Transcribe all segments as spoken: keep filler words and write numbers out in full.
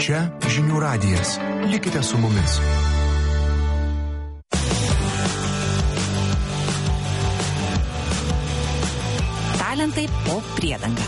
Čia Žinių radijas. Likite su mumis. Talentai po priedanga.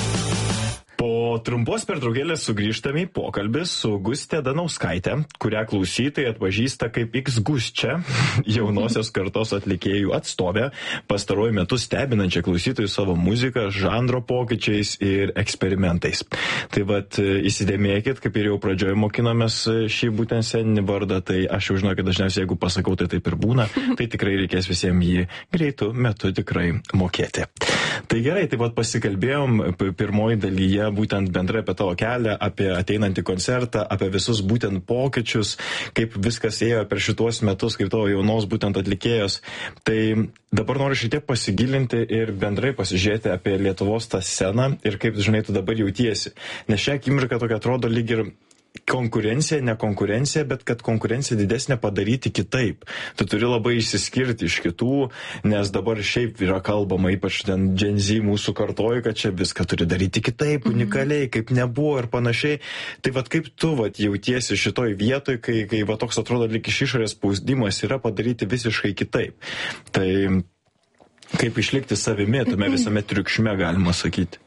Po trumpos pertraukėlės sugrįžtame į pokalbį su Gustė Danauskaitė, kurią klausytojai atpažįsta kaip X Gusčia, jaunosios kartos atlikėjų atstovė, pastaruoju metu stebinančią klausytojų savo muziką, žanro pokyčiais ir eksperimentais. Tai vat įsidėmėkit, kaip ir jau pradžioje mokinomės šį būtent sceninį vardą, tai aš jau žinau, kad dažniausiai jeigu pasakau, tai taip ir būna, tai tikrai reikės visiems jį greitų metu tikrai mokėti. Tai gerai, tai vat pasikalbėjom pirmoji dalyje būtent bendrai apie tavo kelią, apie ateinantį koncertą, apie visus būtent pokyčius, kaip viskas ėjo per šituos metus, kaip tavo jaunos būtent atlikėjos. Tai dabar noriu šiek tiek pasigilinti ir bendrai pasižiūrėti apie Lietuvos tą sceną ir kaip, žinai, tu dabar jautiesi. Nes šią akimirką tokia atrodo lyg ir konkurencija, ne konkurencija, bet kad konkurencija didesnė padaryti kitaip. Tu turi labai išsiskirti iš kitų, nes dabar šiaip yra kalbama, ypač ten Gen Z mūsų kartoju, kad čia viską turi daryti kitaip, mm-hmm. unikaliai, kaip nebuvo ir panašiai. Tai vat kaip tu vat jautiesi šitoj vietoj, kai, kai va toks atrodo lyg iš išorės spausdimas yra padaryti visiškai kitaip. Tai kaip išlikti savimi, tame visame triukšme, galima sakyti.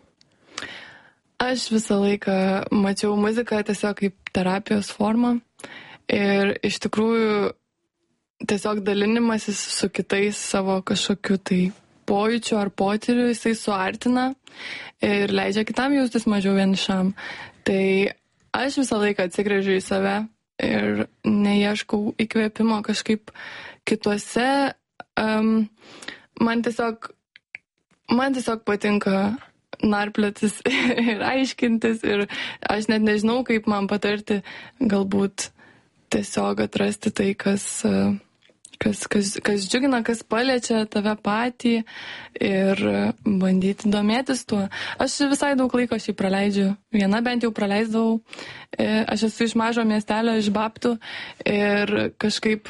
Aš visą laiką mačiau muziką tiesiog kaip terapijos formą ir iš tikrųjų tiesiog dalinimasis su kitais savo kažkokiu tai pojūčiu ar potyriu, jisai suartina ir leidžia kitam jaustis mažiau vienišam. Tai aš visą laiką atsigręžiu į save ir neieškau įkvėpimo kažkaip kituose. Um, man tiesiog, man tiesiog patinka narplėtis ir aiškintis ir aš net nežinau, kaip man patarti, galbūt tiesiog atrasti tai, kas, kas, kas, kas džiugina, kas paliečia tave patį ir bandyti domėtis tuo. Aš visai daug laiko šį praleidžiu. Viena bent jau praleisdavau. Aš esu iš mažo miestelio, iš Babtų ir kažkaip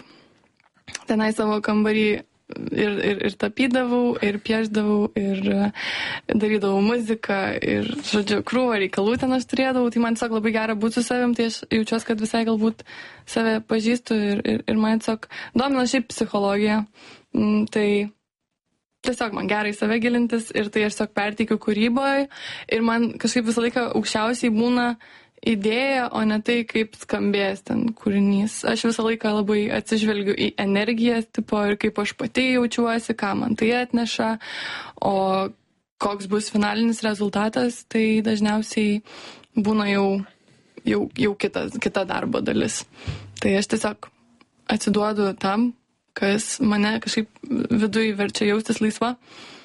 tenai savo kambarį Ir, ir, ir tapydavau, ir pieždavau, ir darydavau muziką, ir, žodžiu, krūvą reikalų ten aš turėdavau, tai man tiesiog labai gera būti su savim, tai aš jaučiuosi, kad visai galbūt save pažįstu ir, ir, ir man tiesiog domina šiaip psichologija, tai tiesiog man gerai save gilintis ir tai aš tiesiog perteikiu kūryboje ir man kažkaip visą laiką aukščiausiai būna idėja, o ne tai, kaip skambės ten kūrinys. Aš visą laiką labai atsižvelgiu į energiją, tipo, ir kaip aš pati jaučiuosi, ką man tai atneša, o koks bus finalinis rezultatas, tai dažniausiai būna jau, jau, jau kitas, kita darbo dalis. Tai aš tiesiog atsiduodu tam, kas mane kažkaip viduj verčia jaustis laisva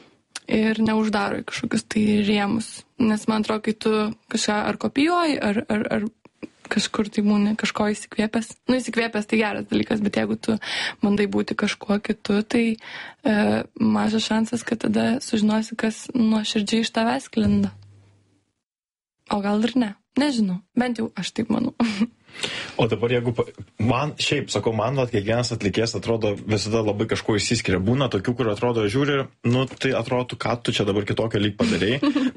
ir neuždaro į kažkokius tai rėmus. Nes man atrodo, kai tu kažką ar kopijuoji, ar, ar, ar kažkur tai būni kažko įsikvėpęs. Nu, įsikvėpęs tai geras dalykas, bet jeigu tu bandai būti kažkuo kitu, tai e, mažas šansas, kad tada sužinosi, kas nuoširdžiai iš tavęs sklinda. O gal ir ne. Nežinau. Bent jau aš taip manau. O dabar jeigu, man šiaip, sakau, man vat, kiekvienas atlikėjas atrodo visada labai kažko išsiskiria. Būna tokių, kur atrodo žiūri, nu tai atrodo, ką tu čia dabar kitokio lyg padarei.